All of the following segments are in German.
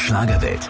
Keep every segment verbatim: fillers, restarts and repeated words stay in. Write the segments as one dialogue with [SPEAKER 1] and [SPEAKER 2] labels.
[SPEAKER 1] Schlagerwelt.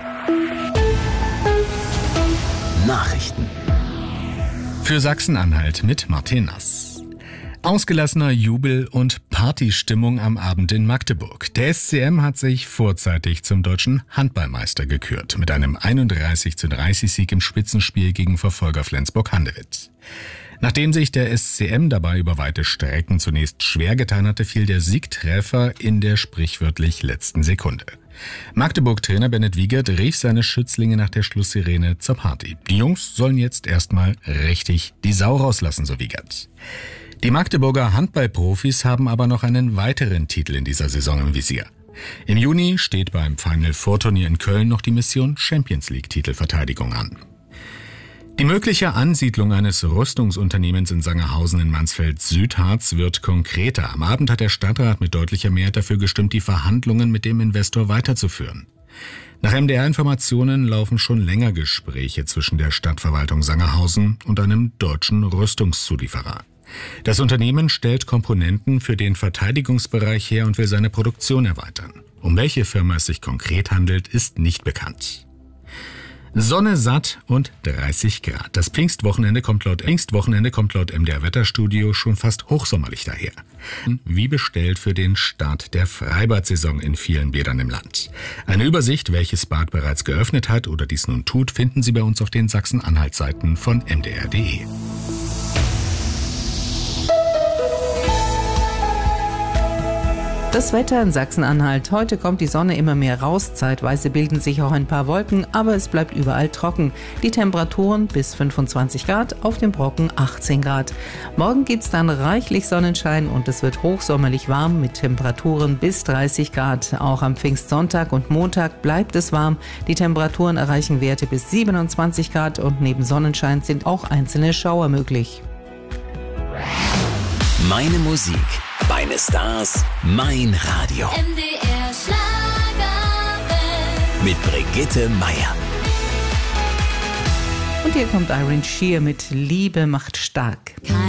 [SPEAKER 1] Nachrichten.
[SPEAKER 2] Für Sachsen-Anhalt mit Martin Nass. Ausgelassener Jubel und Partystimmung am Abend in Magdeburg. Der S C M hat sich vorzeitig zum deutschen Handballmeister gekürt, mit einem einunddreißig zu dreißig Sieg im Spitzenspiel gegen Verfolger Flensburg-Handewitt. Nachdem sich der S C M dabei über weite Strecken zunächst schwer getan hatte, fiel der Siegtreffer in der sprichwörtlich letzten Sekunde. Magdeburg-Trainer Bennett Wiegert rief seine Schützlinge nach der Schlusssirene zur Party. Die Jungs sollen jetzt erstmal richtig die Sau rauslassen, so Wiegert. Die Magdeburger Handballprofis haben aber noch einen weiteren Titel in dieser Saison im Visier. Im Juni steht beim Final Four Turnier in Köln noch die Mission Champions League Titelverteidigung an. Die mögliche Ansiedlung eines Rüstungsunternehmens in Sangerhausen in Mansfeld-Südharz wird konkreter. Am Abend hat der Stadtrat mit deutlicher Mehrheit dafür gestimmt, die Verhandlungen mit dem Investor weiterzuführen. Nach M D R-Informationen laufen schon länger Gespräche zwischen der Stadtverwaltung Sangerhausen und einem deutschen Rüstungszulieferer. Das Unternehmen stellt Komponenten für den Verteidigungsbereich her und will seine Produktion erweitern. Um welche Firma es sich konkret handelt, ist nicht bekannt. Sonne, satt und dreißig Grad. Das Pfingstwochenende kommt laut Pfingstwochenende kommt laut M D R-Wetterstudio schon fast hochsommerlich daher. Wie bestellt für den Start der Freibad-Saison in vielen Bädern im Land. Eine Übersicht, welches Bad bereits geöffnet hat oder dies nun tut, finden Sie bei uns auf den Sachsen-Anhalt-Seiten von M D R punkt de.
[SPEAKER 3] Das Wetter in Sachsen-Anhalt. Heute kommt die Sonne immer mehr raus. Zeitweise bilden sich auch ein paar Wolken, aber es bleibt überall trocken. Die Temperaturen bis fünfundzwanzig Grad, auf dem Brocken achtzehn Grad. Morgen gibt's dann reichlich Sonnenschein und es wird hochsommerlich warm mit Temperaturen bis dreißig Grad. Auch am Pfingstsonntag und Montag bleibt es warm. Die Temperaturen erreichen Werte bis siebenundzwanzig Grad und neben Sonnenschein sind auch einzelne Schauer möglich.
[SPEAKER 1] Meine Musik, meine Stars, mein Radio.
[SPEAKER 4] M D R Schlagerwelt.
[SPEAKER 1] Mit Brigitte Meier.
[SPEAKER 3] Und hier kommt Iron Shear mit Liebe macht stark.